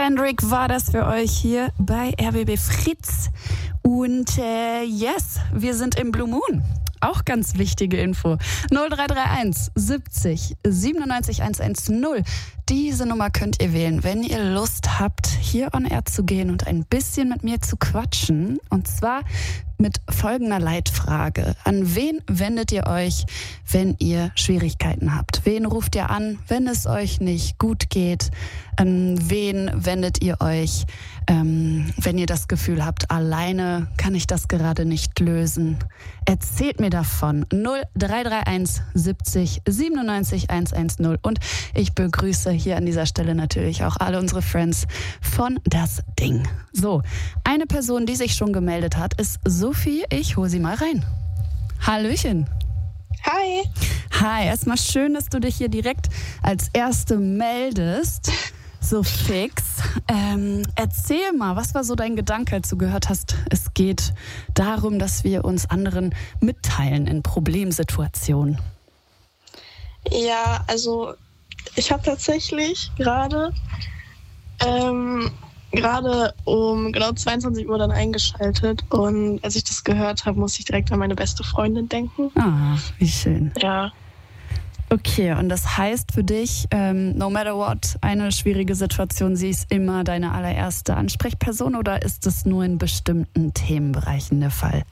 Kendrick war das für euch hier bei RBB Fritz. Und yes, wir sind im Blue Moon. Auch ganz wichtige Info. 0331 70 97 110. Diese Nummer könnt ihr wählen, wenn ihr Lust habt, hier on air zu gehen und ein bisschen mit mir zu quatschen. Und zwar mit folgender Leitfrage. An wen wendet ihr euch, wenn ihr Schwierigkeiten habt? Wen ruft ihr an, wenn es euch nicht gut geht? An wen wendet ihr euch, wenn ihr das Gefühl habt, alleine kann ich das gerade nicht lösen? Erzählt mir davon. 0331 70 97 110. Und ich begrüße hier an dieser Stelle natürlich auch alle unsere Friends von Das Ding. So, eine Person, die sich schon gemeldet hat, ist Sophie. Ich hole sie mal rein. Hallöchen. Hi. Hi, erstmal schön, dass du dich hier direkt als Erste meldest. So fix. Erzähl mal, was war so dein Gedanke, als du gehört hast, es geht darum, dass wir uns anderen mitteilen in Problemsituationen? Ja, also ich habe tatsächlich gerade um genau 22 Uhr dann eingeschaltet und als ich das gehört habe, musste ich direkt an meine beste Freundin denken. Ah, wie schön. Ja. Okay, und das heißt für dich, no matter what, eine schwierige Situation, sie ist immer deine allererste Ansprechperson oder ist das nur in bestimmten Themenbereichen der Fall?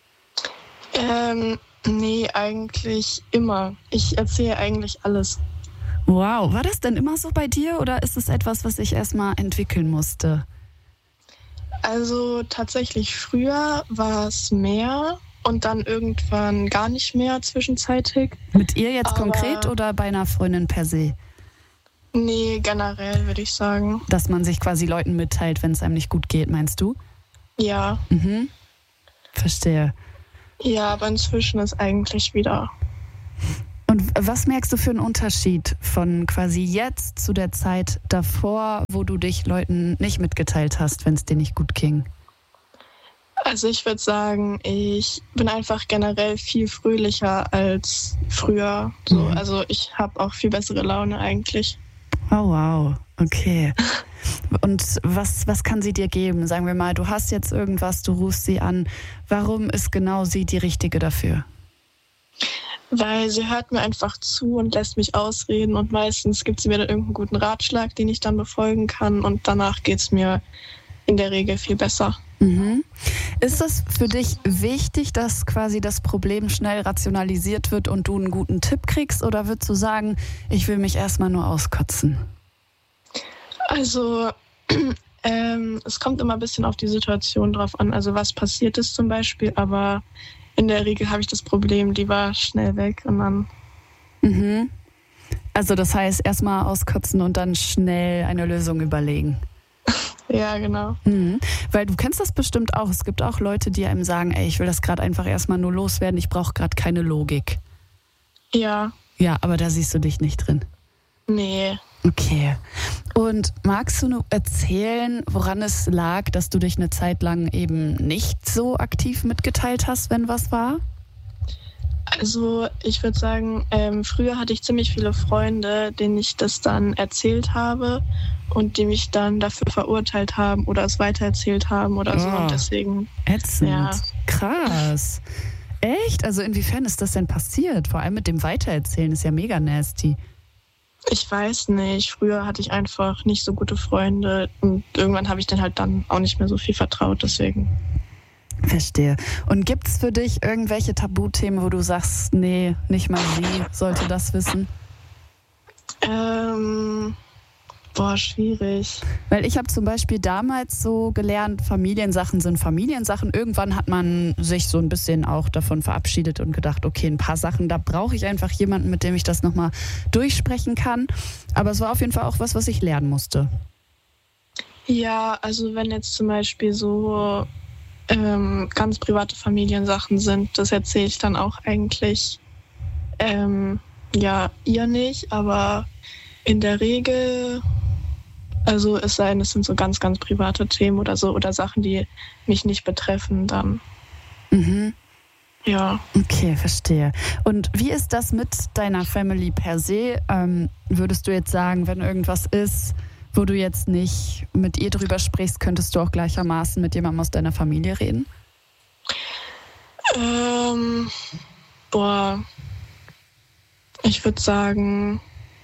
Nee, eigentlich immer. Ich erzähle eigentlich alles. Wow, war das denn immer so bei dir oder ist es etwas, was sich erstmal entwickeln musste? Also tatsächlich früher war es mehr und dann irgendwann gar nicht mehr zwischenzeitig. Mit ihr jetzt konkret oder bei einer Freundin per se? Nee, generell würde ich sagen. Dass man sich quasi Leuten mitteilt, wenn es einem nicht gut geht, meinst du? Ja. Mhm. Verstehe. Ja, aber inzwischen ist eigentlich wieder. Und was merkst du für einen Unterschied von quasi jetzt zu der Zeit davor, wo du dich Leuten nicht mitgeteilt hast, wenn es dir nicht gut ging? Also ich würde sagen, ich bin einfach generell viel fröhlicher als früher. So, also ich habe auch viel bessere Laune eigentlich. Oh wow, okay. Und was kann sie dir geben? Sagen wir mal, du hast jetzt irgendwas, du rufst sie an. Warum ist genau sie die Richtige dafür? Weil sie hört mir einfach zu und lässt mich ausreden und meistens gibt sie mir dann irgendeinen guten Ratschlag, den ich dann befolgen kann und danach geht es mir in der Regel viel besser. Mhm. Ist es für dich wichtig, dass quasi das Problem schnell rationalisiert wird und du einen guten Tipp kriegst oder würdest du sagen, ich will mich erstmal nur auskotzen? Also es kommt immer ein bisschen auf die Situation drauf an, also was passiert ist zum Beispiel, aber in der Regel habe ich das Problem lieber schnell weg und dann... Mhm. Also das heißt, erstmal auskotzen und dann schnell eine Lösung überlegen. Ja, genau. Mhm. Weil du kennst das bestimmt auch. Es gibt auch Leute, die einem sagen, ey, ich will das gerade einfach erstmal nur loswerden, ich brauche gerade keine Logik. Ja. Ja, aber da siehst du dich nicht drin. Nee. Okay. Und magst du nur erzählen, woran es lag, dass du dich eine Zeit lang eben nicht so aktiv mitgeteilt hast, wenn was war? Also ich würde sagen, früher hatte ich ziemlich viele Freunde, denen ich das dann erzählt habe und die mich dann dafür verurteilt haben oder es weitererzählt haben oder so. Und deswegen... Ätzend. Ja. Krass. Echt? Also inwiefern ist das denn passiert? Vor allem mit dem Weitererzählen ist ja mega nasty. Ich weiß nicht. Früher hatte ich einfach nicht so gute Freunde und irgendwann habe ich dann halt dann auch nicht mehr so viel vertraut, deswegen... Verstehe. Und gibt es für dich irgendwelche Tabuthemen, wo du sagst, nee, nicht mal sie sollte das wissen? Schwierig. Weil ich habe zum Beispiel damals so gelernt, Familiensachen sind Familiensachen. Irgendwann hat man sich so ein bisschen auch davon verabschiedet und gedacht, okay, ein paar Sachen, da brauche ich einfach jemanden, mit dem ich das nochmal durchsprechen kann. Aber es war auf jeden Fall auch was ich lernen musste. Ja, also wenn jetzt zum Beispiel so ganz private Familiensachen sind, das erzähle ich dann auch eigentlich ihr nicht, aber in der Regel, also es sei denn, es sind so ganz, ganz private Themen oder so oder Sachen, die mich nicht betreffen, dann ja. Okay, verstehe. Und wie ist das mit deiner Family per se? Würdest du jetzt sagen, wenn irgendwas ist, wo du jetzt nicht mit ihr drüber sprichst, könntest du auch gleichermaßen mit jemandem aus deiner Familie reden? Ich würde sagen,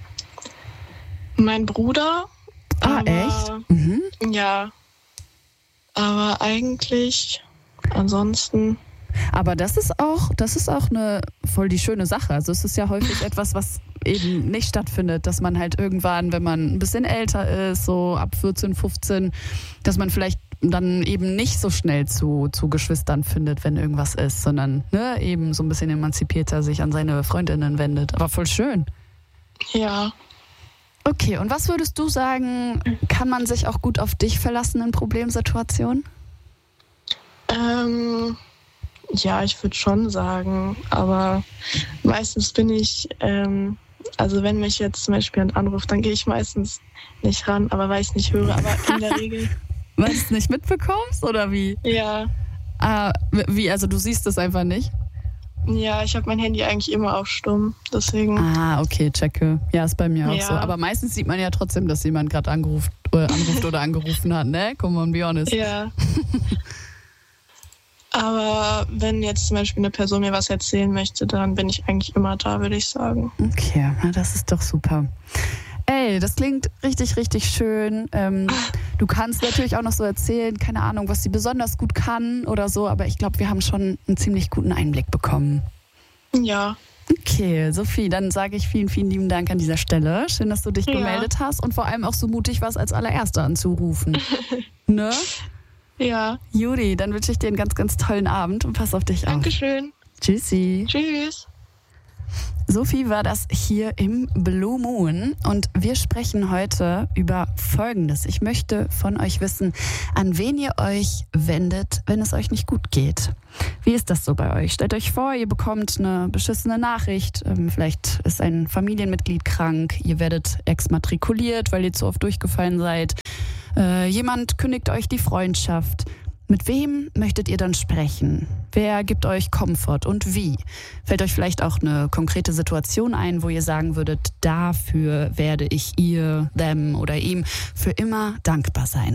mein Bruder. Echt? Mhm. Ja. Aber eigentlich, ansonsten. Aber das ist auch eine voll die schöne Sache. Also es ist ja häufig etwas, was eben nicht stattfindet, dass man halt irgendwann, wenn man ein bisschen älter ist, so ab 14, 15, dass man vielleicht dann eben nicht so schnell zu Geschwistern findet, wenn irgendwas ist, sondern eben so ein bisschen emanzipierter sich an seine Freundinnen wendet. Aber voll schön. Ja. Okay, und was würdest du sagen, kann man sich auch gut auf dich verlassen in Problemsituationen? Ja, ich würde schon sagen, aber meistens bin ich, also wenn mich jetzt zum Beispiel jemand anruft, dann gehe ich meistens nicht ran, aber weil ich es nicht höre, aber in der Regel. Weil du es nicht mitbekommst oder wie? Ja. Wie, also du siehst es einfach nicht? Ja, ich habe mein Handy eigentlich immer auf stumm, deswegen. Okay, checke. Ja, ist bei mir auch Ja. so. Aber meistens sieht man ja trotzdem, dass jemand gerade anruft oder angerufen hat, ne? Come on, be honest. Ja. Aber wenn jetzt zum Beispiel eine Person mir was erzählen möchte, dann bin ich eigentlich immer da, würde ich sagen. Okay, na, das ist doch super. Ey, das klingt richtig, richtig schön. Du kannst natürlich auch noch so erzählen, keine Ahnung, was sie besonders gut kann oder so, aber ich glaube, wir haben schon einen ziemlich guten Einblick bekommen. Ja. Okay, Sophie, dann sage ich vielen, vielen lieben Dank an dieser Stelle. Schön, dass du dich gemeldet hast und vor allem auch so mutig warst, als allererster anzurufen. Ne? Ja. Juri, dann wünsche ich dir einen ganz, ganz tollen Abend und pass auf dich auf. Dankeschön. Tschüssi. Tschüss. Sophie war das hier im Blue Moon und wir sprechen heute über Folgendes. Ich möchte von euch wissen, an wen ihr euch wendet, wenn es euch nicht gut geht. Wie ist das so bei euch? Stellt euch vor, ihr bekommt eine beschissene Nachricht. Vielleicht ist ein Familienmitglied krank, ihr werdet exmatrikuliert, weil ihr zu oft durchgefallen seid. Jemand kündigt euch die Freundschaft. Mit wem möchtet ihr dann sprechen? Wer gibt euch Komfort und wie? Fällt euch vielleicht auch eine konkrete Situation ein, wo ihr sagen würdet, dafür werde ich ihr, them oder ihm für immer dankbar sein?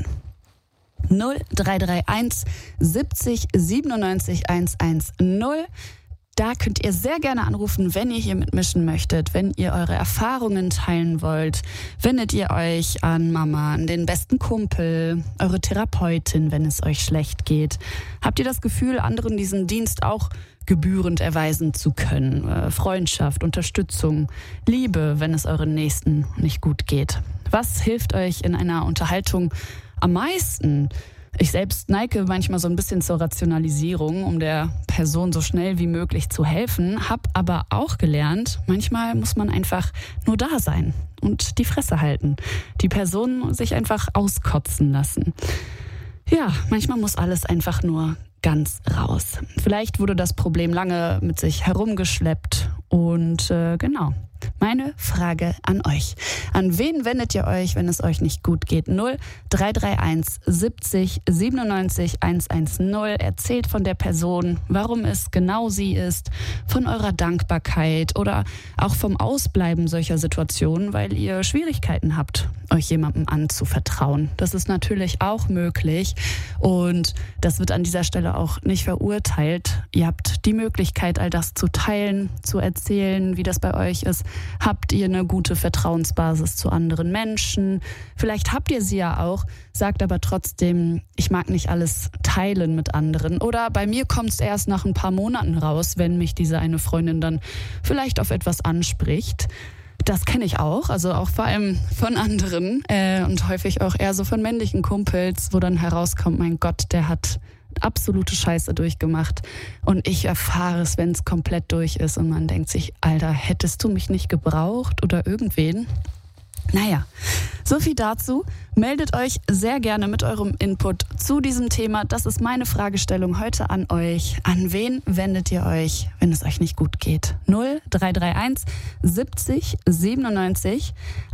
0331 70 97 110. Da könnt ihr sehr gerne anrufen, wenn ihr hier mitmischen möchtet, wenn ihr eure Erfahrungen teilen wollt. Wendet ihr euch an Mama, an den besten Kumpel, eure Therapeutin, wenn es euch schlecht geht. Habt ihr das Gefühl, anderen diesen Dienst auch gebührend erweisen zu können? Freundschaft, Unterstützung, Liebe, wenn es euren Nächsten nicht gut geht. Was hilft euch in einer Unterhaltung am meisten? Ich selbst neige manchmal so ein bisschen zur Rationalisierung, um der Person so schnell wie möglich zu helfen, habe aber auch gelernt, manchmal muss man einfach nur da sein und die Fresse halten, die Person sich einfach auskotzen lassen. Ja, manchmal muss alles einfach nur ganz raus. Vielleicht wurde das Problem lange mit sich herumgeschleppt und genau. Meine Frage an euch. An wen wendet ihr euch, wenn es euch nicht gut geht? 0331 70 97 110. Erzählt von der Person, warum es genau sie ist, von eurer Dankbarkeit oder auch vom Ausbleiben solcher Situationen, weil ihr Schwierigkeiten habt, euch jemandem anzuvertrauen. Das ist natürlich auch möglich und das wird an dieser Stelle auch nicht verurteilt. Ihr habt die Möglichkeit, all das zu teilen, zu erzählen, wie das bei euch ist. Habt ihr eine gute Vertrauensbasis zu anderen Menschen? Vielleicht habt ihr sie ja auch, sagt aber trotzdem, ich mag nicht alles teilen mit anderen. Oder bei mir kommt es erst nach ein paar Monaten raus, wenn mich diese eine Freundin dann vielleicht auf etwas anspricht. Das kenne ich auch, also auch vor allem von anderen und häufig auch eher so von männlichen Kumpels, wo dann herauskommt, mein Gott, der hat absolute Scheiße durchgemacht und ich erfahre es, wenn es komplett durch ist und man denkt sich, Alter, hättest du mich nicht gebraucht oder irgendwen? Naja, so viel dazu. Meldet euch sehr gerne mit eurem Input zu diesem Thema. Das ist meine Fragestellung heute an euch. An wen wendet ihr euch, wenn es euch nicht gut geht? 0331 70 97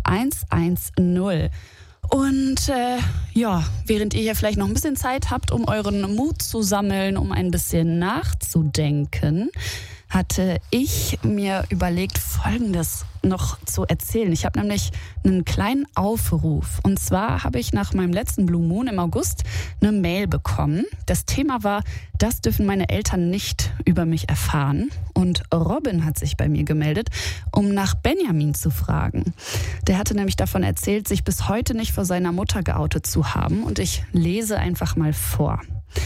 110. Und während ihr hier vielleicht noch ein bisschen Zeit habt, um euren Mut zu sammeln, um ein bisschen nachzudenken, hatte ich mir überlegt, Folgendes noch zu erzählen. Ich habe nämlich einen kleinen Aufruf. Und zwar habe ich nach meinem letzten Blue Moon im August eine Mail bekommen. Das Thema war, das dürfen meine Eltern nicht über mich erfahren. Und Robin hat sich bei mir gemeldet, um nach Benjamin zu fragen. Der hatte nämlich davon erzählt, sich bis heute nicht vor seiner Mutter geoutet zu haben. Und ich lese einfach mal vor.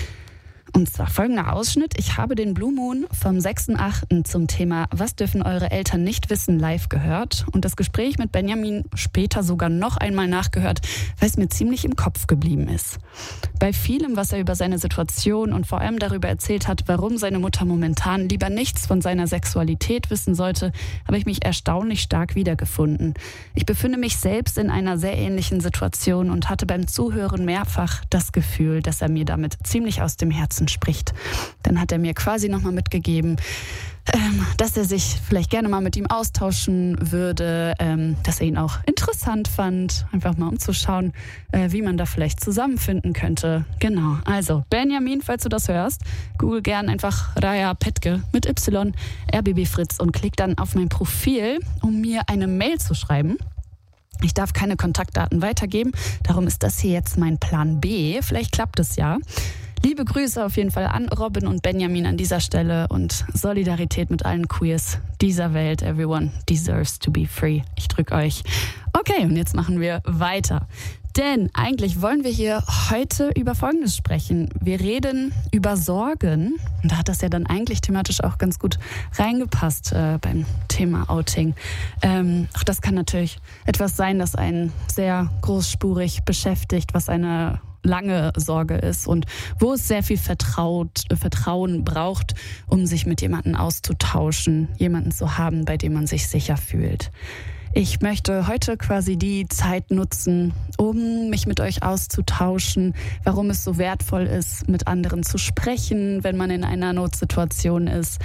Und zwar folgender Ausschnitt. Ich habe den Blue Moon vom 6.8. zum Thema Was dürfen eure Eltern nicht wissen live gehört und das Gespräch mit Benjamin später sogar noch einmal nachgehört, weil es mir ziemlich im Kopf geblieben ist. Bei vielem, was er über seine Situation und vor allem darüber erzählt hat, warum seine Mutter momentan lieber nichts von seiner Sexualität wissen sollte, habe ich mich erstaunlich stark wiedergefunden. Ich befinde mich selbst in einer sehr ähnlichen Situation und hatte beim Zuhören mehrfach das Gefühl, dass er mir damit ziemlich aus dem Herzen spricht. Dann hat er mir quasi nochmal mitgegeben, dass er sich vielleicht gerne mal mit ihm austauschen würde, dass er ihn auch interessant fand, einfach mal umzuschauen, wie man da vielleicht zusammenfinden könnte. Genau, also Benjamin, falls du das hörst, google gern einfach Raya Petke mit Y, RBB Fritz und klick dann auf mein Profil, um mir eine Mail zu schreiben. Ich darf keine Kontaktdaten weitergeben, darum ist das hier jetzt mein Plan B. Vielleicht klappt es ja. Liebe Grüße auf jeden Fall an Robin und Benjamin an dieser Stelle und Solidarität mit allen Queers dieser Welt. Everyone deserves to be free. Ich drücke euch. Okay, und jetzt machen wir weiter. Denn eigentlich wollen wir hier heute über Folgendes sprechen. Wir reden über Sorgen. Und da hat das ja dann eigentlich thematisch auch ganz gut reingepasst beim Thema Outing. Auch das kann natürlich etwas sein, das einen sehr großspurig beschäftigt, was eine lange Sorge ist und wo es sehr viel Vertrauen braucht, um sich mit jemandem auszutauschen, jemanden zu haben, bei dem man sich sicher fühlt. Ich möchte heute quasi die Zeit nutzen, um mich mit euch auszutauschen, warum es so wertvoll ist, mit anderen zu sprechen, wenn man in einer Notsituation ist,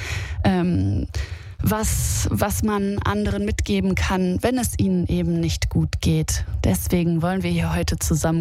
was man anderen mitgeben kann, wenn es ihnen eben nicht gut geht. Deswegen wollen wir hier heute zusammen